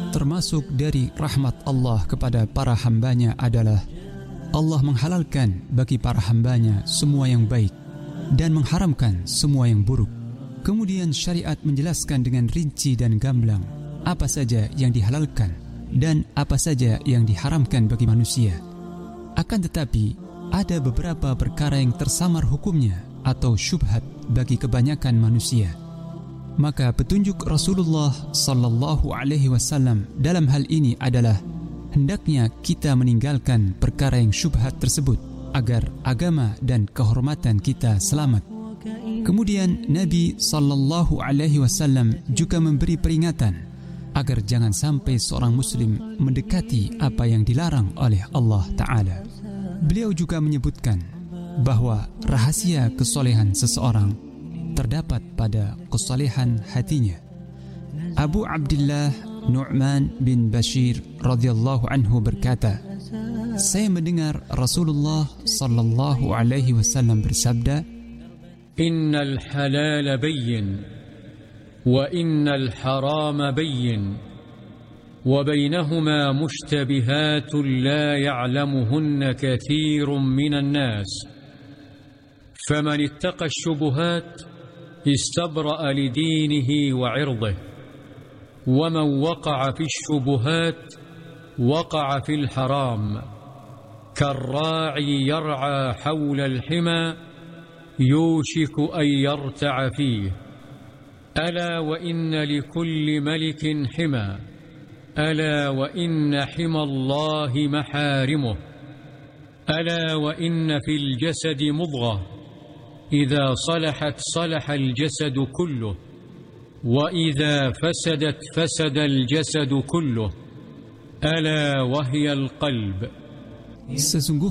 Termasuk dari rahmat Allah kepada para hambanya adalah Allah menghalalkan bagi para hambanya semua yang baik dan mengharamkan semua yang buruk. Kemudian syariat menjelaskan dengan rinci dan gamblang apa saja yang dihalalkan dan apa saja yang diharamkan bagi manusia. Akan tetapi, ada beberapa perkara yang tersamar hukumnya atau syubhat bagi kebanyakan manusia. Maka petunjuk Rasulullah sallallahu alaihi wasallam dalam hal ini adalah hendaknya kita meninggalkan perkara yang syubhat tersebut agar agama dan kehormatan kita selamat. Kemudian Nabi sallallahu alaihi wasallam juga memberi peringatan agar jangan sampai seorang muslim mendekati apa yang dilarang oleh Allah Ta'ala. Beliau juga menyebutkan bahwa rahasia kesolehan seseorang terdapat pada kesolehan hatinya. Abu Abdullah Nu'man bin Bashir radhiyallahu anhu berkata, saya mendengar Rasulullah sallallahu alaihi wasallam bersabda, Innal halal bayyin وإن الحرام بين وبينهما مشتبهات لا يعلمهن كثير من الناس فمن اتقى الشبهات استبرأ لدينه وعرضه ومن وقع في الشبهات وقع في الحرام كالراعي يرعى حول الحمى يوشك أن يرتع فيه ألا وإن لكل ملك حمى ألا وإن حمى الله محارمه ألا وإن في الجسد مضغة إذا صلحت صلح الجسد كله وإذا فسدت فسد الجسد كله ألا وهي القلب.